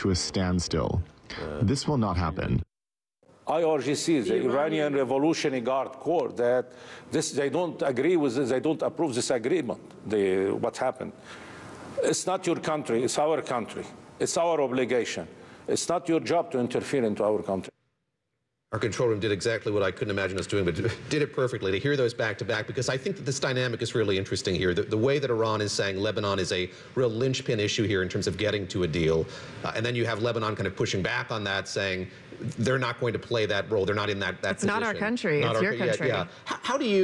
to a standstill. This will not happen. IRGC, the Iranian Revolutionary Guard Corps, that they don't agree with this, they don't approve this agreement, what happened. It's not your country, it's our country. It's our obligation. It's not your job to interfere into our country. Our control room did exactly what I couldn't imagine us doing, but did it perfectly, to hear those back to back, because I think that this dynamic is really interesting here. The way that Iran is saying Lebanon is a real linchpin issue here in terms of getting to a deal, and then you have Lebanon kind of pushing back on that, saying they're not going to play that role. They're not in that It's position. not our country. It's your country. Yeah. How do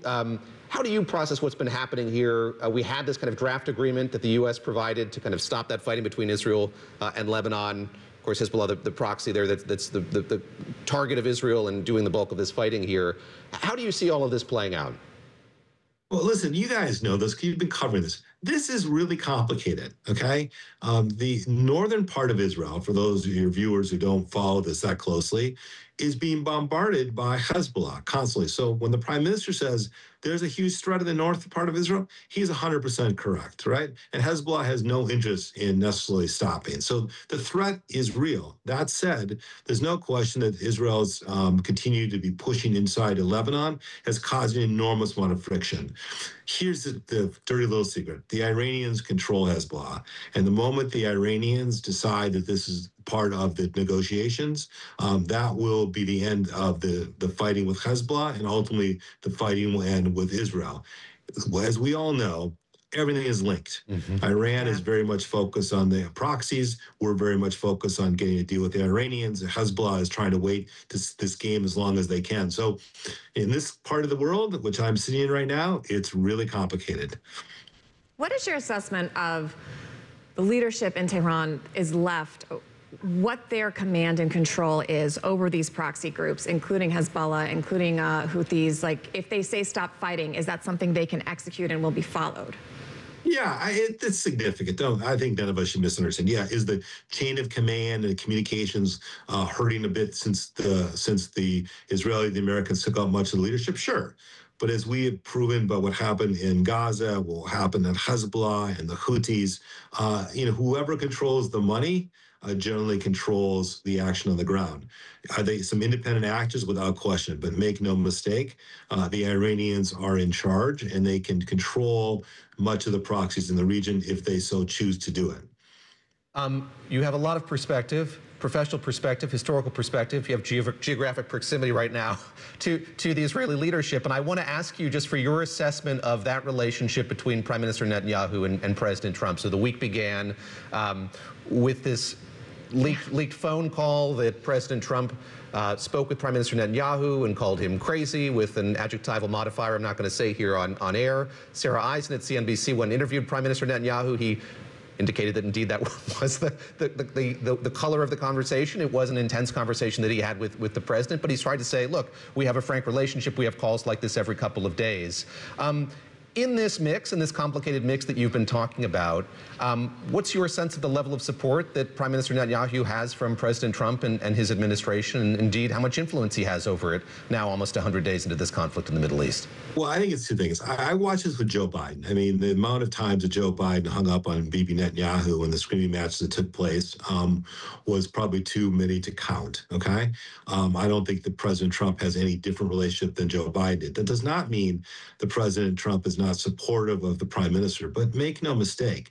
you process what's been happening here? We had this kind of draft agreement that the U.S. provided to kind of stop that fighting between Israel and Lebanon. Of course, Hezbollah, the proxy there, that's the target of Israel and doing the bulk of this fighting here. How do you see all of this playing out? Well, listen, you guys know this. You've been covering this. This is really complicated, okay? The northern part of Israel, for those of your viewers who don't follow this that closely, is being bombarded by Hezbollah constantly. So when the prime minister says there's a huge threat in the north part of Israel, he's 100% correct, right? And Hezbollah has no interest in necessarily stopping. So the threat is real. That said, there's no question that Israel's continued to be pushing inside of Lebanon has caused an enormous amount of friction. Here's the dirty little secret. The Iranians control Hezbollah. And the moment the Iranians decide that this is part of the negotiations, that will be the end of the fighting with Hezbollah, and ultimately the fighting will end with Israel. As we all know, everything is linked. Iran is very much focused on the proxies. We're very much focused on getting a deal with the Iranians. Hezbollah is trying to wait this game as long as they can. So in this part of the world, which I'm sitting in right now, it's really complicated. What is your assessment of the leadership in Tehran is left, what their command and control is over these proxy groups, including Hezbollah, including Houthis? Like, if they say stop fighting, is that something they can execute and will be followed? Yeah, it's significant. I think none of us should misunderstand. Yeah, is the chain of command and communications hurting a bit since the Israeli, the Americans took out much of the leadership? Sure. But as we have proven by what happened in Gaza, what will happen at Hezbollah and the Houthis, whoever controls the money generally controls the action on the ground. Are they some independent actors? Without question, but make no mistake, the Iranians are in charge and they can control much of the proxies in the region if they so choose to do it. You have a lot of perspective, professional perspective, historical perspective. You have geographic proximity right now to the Israeli leadership. And I want to ask you just for your assessment of that relationship between Prime Minister Netanyahu and President Trump. So the week began with this leaked phone call that President Trump spoke with Prime Minister Netanyahu and called him crazy with an adjectival modifier I'm not going to say here on air. Sarah Eisen at CNBC, when interviewed Prime Minister Netanyahu, he indicated that indeed that was the color of the conversation. It was an intense conversation that he had with the president, but he's tried to say, look, we have a frank relationship. We have calls like this every couple of days. In this mix, in this complicated mix that you've been talking about, what's your sense of the level of support that Prime Minister Netanyahu has from President Trump and his administration, and indeed how much influence he has over it now almost 100 days into this conflict in the Middle East? Well, I think it's two things. I watched this with Joe Biden. I mean, the amount of times that Joe Biden hung up on Bibi Netanyahu and the screaming match that took place was probably too many to count, okay? I don't think that President Trump has any different relationship than Joe Biden did. That does not mean that President Trump is not supportive of the Prime Minister, but make no mistake,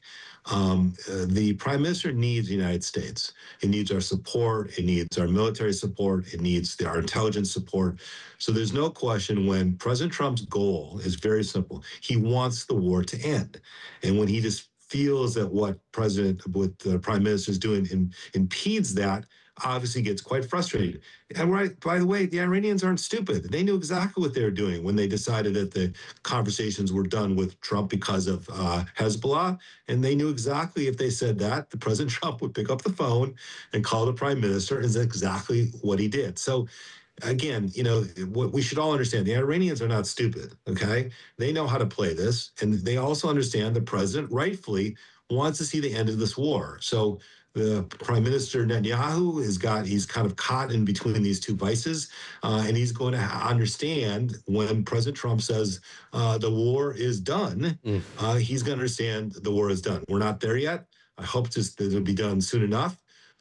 the Prime Minister needs the United States. It needs our support. It needs our military support. It needs our intelligence support. So there's no question when President Trump's goal is very simple. He wants the war to end. And when he just feels that what the Prime Minister is doing impedes that, obviously gets quite frustrated. And right, by the way, the Iranians aren't stupid. They knew exactly what they were doing when they decided that the conversations were done with Trump because of Hezbollah. And they knew exactly if they said that, the President Trump would pick up the phone and call the Prime Minister, and that's exactly what he did. So again, what we should all understand, the Iranians are not stupid, okay? They know how to play this. And they also understand the president rightfully wants to see the end of this war. So the Prime Minister Netanyahu he's kind of caught in between these two vices, and he's going to understand when President Trump says the war is done, he's going to understand the war is done. We're not there yet. I hope that it'll be done soon enough.